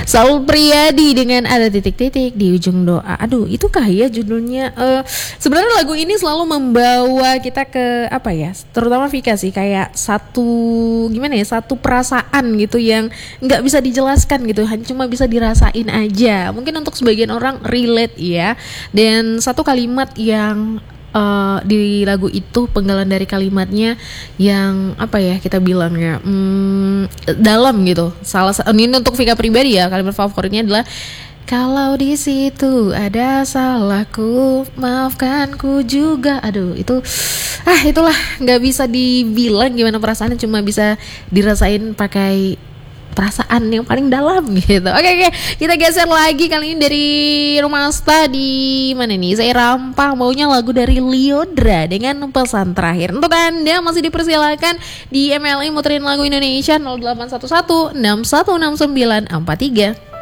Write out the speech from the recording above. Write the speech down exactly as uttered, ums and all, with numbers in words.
Saul Priadi dengan ada titik-titik di ujung doa. Aduh, itu kah ya judulnya? Uh, sebenarnya lagu ini selalu membawa kita ke apa ya? Terutama Vika sih kayak satu gimana ya? Satu perasaan gitu yang nggak bisa dijelaskan gitu, hanya cuma bisa dirasain aja. Mungkin untuk sebagian orang relate ya. Dan satu kalimat yang Uh, di lagu itu penggalan dari kalimatnya yang apa ya kita bilangnya hmm, dalam gitu. Salah ini untuk Vika pribadi ya, kalimat favoritnya adalah kalau di situ ada salahku, maafkanku juga. Aduh itu ah itulah nggak bisa dibilang gimana perasaannya, cuma bisa dirasain pakai perasaan yang paling dalam gitu. Oke oke, kita geser lagi kali ini dari Rumasta di mana nih? Saya Rampah maunya lagu dari Lyodra dengan pesan terakhir. Untuk Anda masih dipersilakan di M L I muterin lagu Indonesia nol delapan satu satu enam satu enam sembilan empat tiga.